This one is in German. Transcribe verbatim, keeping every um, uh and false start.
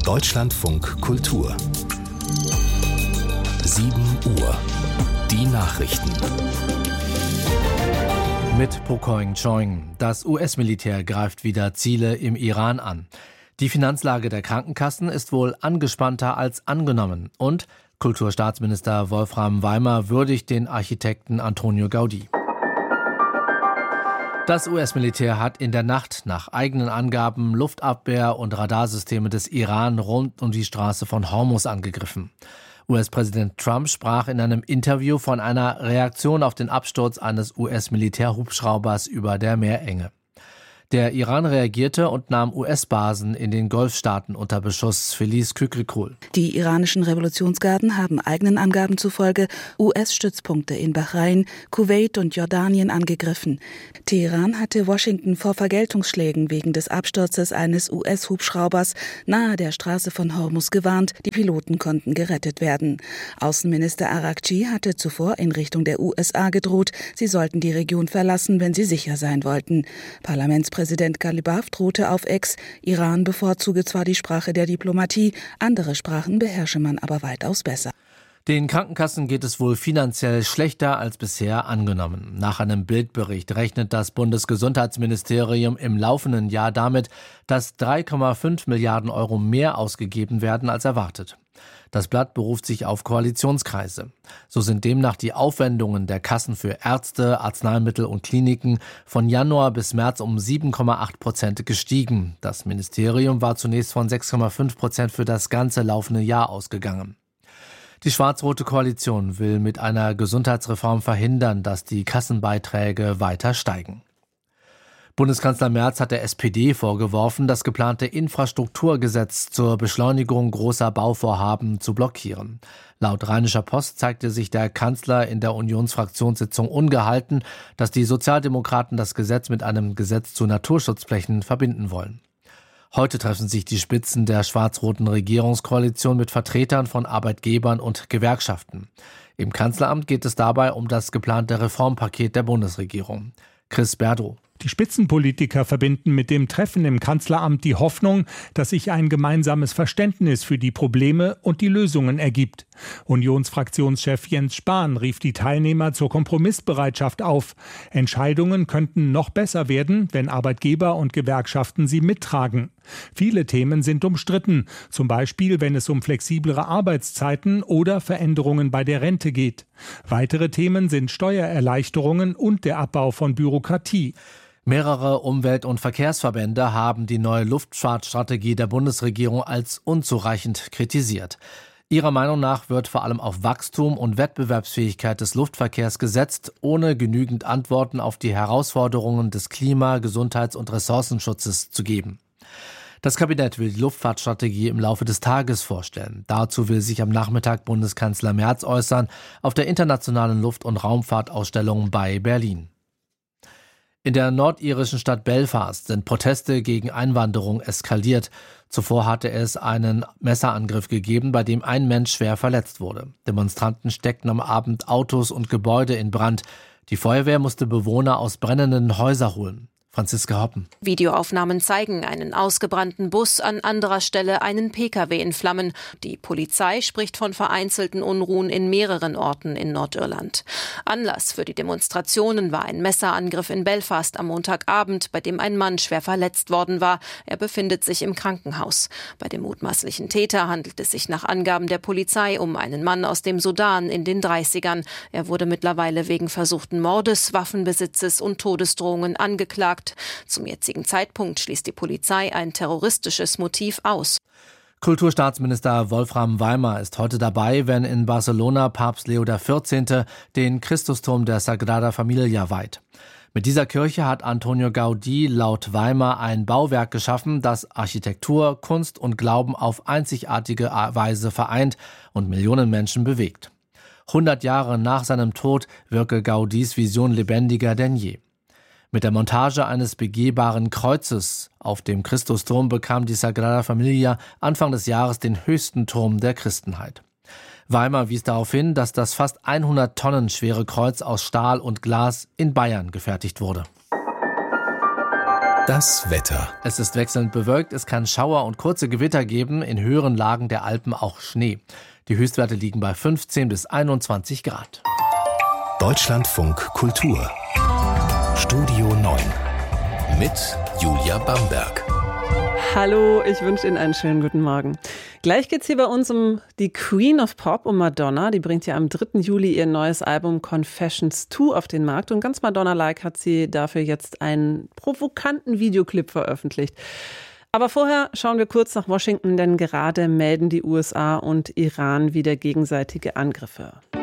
Deutschlandfunk Kultur. sieben Uhr. Die Nachrichten. Mit Pokoing Choing. Das U S-Militär greift wieder Ziele im Iran an. Die Finanzlage der Krankenkassen ist wohl angespannter als angenommen. Und Kulturstaatsminister Wolfram Weimer würdigt den Architekten Antonio Gaudí. Das U S-Militär hat in der Nacht nach eigenen Angaben Luftabwehr- und Radarsysteme des Iran rund um die Straße von Hormuz angegriffen. U S-Präsident Trump sprach in einem Interview von einer Reaktion auf den Absturz eines U S-Militärhubschraubers über der Meerenge. Der Iran reagierte und nahm U S-Basen in den Golfstaaten unter Beschuss. Felice Kükrikul. Die iranischen Revolutionsgarden haben eigenen Angaben zufolge U S-Stützpunkte in Bahrain, Kuwait und Jordanien angegriffen. Teheran hatte Washington vor Vergeltungsschlägen wegen des Absturzes eines U S-Hubschraubers nahe der Straße von Hormuz gewarnt. Die Piloten konnten gerettet werden. Außenminister Araghchi hatte zuvor in Richtung der U S A gedroht, sie sollten die Region verlassen, wenn sie sicher sein wollten. Parlamentspräsident Präsident Galibaf drohte auf Ex, Iran bevorzuge zwar die Sprache der Diplomatie, andere Sprachen beherrsche man aber weitaus besser. Den Krankenkassen geht es wohl finanziell schlechter als bisher angenommen. Nach einem Bildbericht rechnet das Bundesgesundheitsministerium im laufenden Jahr damit, dass drei Komma fünf Milliarden Euro mehr ausgegeben werden als erwartet. Das Blatt beruft sich auf Koalitionskreise. So sind demnach die Aufwendungen der Kassen für Ärzte, Arzneimittel und Kliniken von Januar bis März um sieben Komma acht Prozent gestiegen. Das Ministerium war zunächst von sechs Komma fünf Prozent für das ganze laufende Jahr ausgegangen. Die schwarz-rote Koalition will mit einer Gesundheitsreform verhindern, dass die Kassenbeiträge weiter steigen. Bundeskanzler Merz hat der S P D vorgeworfen, das geplante Infrastrukturgesetz zur Beschleunigung großer Bauvorhaben zu blockieren. Laut Rheinischer Post zeigte sich der Kanzler in der Unionsfraktionssitzung ungehalten, dass die Sozialdemokraten das Gesetz mit einem Gesetz zu Naturschutzflächen verbinden wollen. Heute treffen sich die Spitzen der schwarz-roten Regierungskoalition mit Vertretern von Arbeitgebern und Gewerkschaften. Im Kanzleramt geht es dabei um das geplante Reformpaket der Bundesregierung. Chris Berdow. Die Spitzenpolitiker verbinden mit dem Treffen im Kanzleramt die Hoffnung, dass sich ein gemeinsames Verständnis für die Probleme und die Lösungen ergibt. Unionsfraktionschef Jens Spahn rief die Teilnehmer zur Kompromissbereitschaft auf. Entscheidungen könnten noch besser werden, wenn Arbeitgeber und Gewerkschaften sie mittragen. Viele Themen sind umstritten, zum Beispiel wenn es um flexiblere Arbeitszeiten oder Veränderungen bei der Rente geht. Weitere Themen sind Steuererleichterungen und der Abbau von Bürokratie. Mehrere Umwelt- und Verkehrsverbände haben die neue Luftfahrtstrategie der Bundesregierung als unzureichend kritisiert. Ihrer Meinung nach wird vor allem auf Wachstum und Wettbewerbsfähigkeit des Luftverkehrs gesetzt, ohne genügend Antworten auf die Herausforderungen des Klima-, Gesundheits- und Ressourcenschutzes zu geben. Das Kabinett will die Luftfahrtstrategie im Laufe des Tages vorstellen. Dazu will sich am Nachmittag Bundeskanzler Merz äußern auf der internationalen Luft- und Raumfahrtausstellung bei Berlin. In der nordirischen Stadt Belfast sind Proteste gegen Einwanderung eskaliert. Zuvor hatte es einen Messerangriff gegeben, bei dem ein Mensch schwer verletzt wurde. Demonstranten steckten am Abend Autos und Gebäude in Brand. Die Feuerwehr musste Bewohner aus brennenden Häusern holen. Franziska Hoppen. Videoaufnahmen zeigen einen ausgebrannten Bus, an anderer Stelle einen P K W in Flammen. Die Polizei spricht von vereinzelten Unruhen in mehreren Orten in Nordirland. Anlass für die Demonstrationen war ein Messerangriff in Belfast am Montagabend, bei dem ein Mann schwer verletzt worden war. Er befindet sich im Krankenhaus. Bei dem mutmaßlichen Täter handelt es sich nach Angaben der Polizei um einen Mann aus dem Sudan in den dreißigern. Er wurde mittlerweile wegen versuchten Mordes, Waffenbesitzes und Todesdrohungen angeklagt. Zum jetzigen Zeitpunkt schließt die Polizei ein terroristisches Motiv aus. Kulturstaatsminister Wolfram Weimer ist heute dabei, wenn in Barcelona Papst Leo der vierzehnte den Christusturm der Sagrada Familia weiht. Mit dieser Kirche hat Antonio Gaudí laut Weimer ein Bauwerk geschaffen, das Architektur, Kunst und Glauben auf einzigartige Weise vereint und Millionen Menschen bewegt. hundert Jahre nach seinem Tod wirke Gaudís Vision lebendiger denn je. Mit der Montage eines begehbaren Kreuzes auf dem Christusturm bekam die Sagrada Familia Anfang des Jahres den höchsten Turm der Christenheit. Weimer wies darauf hin, dass das fast hundert Tonnen schwere Kreuz aus Stahl und Glas in Bayern gefertigt wurde. Das Wetter. Es ist wechselnd bewölkt, es kann Schauer und kurze Gewitter geben, in höheren Lagen der Alpen auch Schnee. Die Höchstwerte liegen bei fünfzehn bis einundzwanzig Grad. Deutschlandfunk Kultur. Studio neun. Mit Julia Bamberg. Hallo, ich wünsche Ihnen einen schönen guten Morgen. Gleich geht's hier bei uns um die Queen of Pop, um Madonna. Die bringt ja am dritten Juli ihr neues Album Confessions zwei auf den Markt. Und ganz Madonna-like hat sie dafür jetzt einen provokanten Videoclip veröffentlicht. Aber vorher schauen wir kurz nach Washington, denn gerade melden die U S A und Iran wieder gegenseitige Angriffe.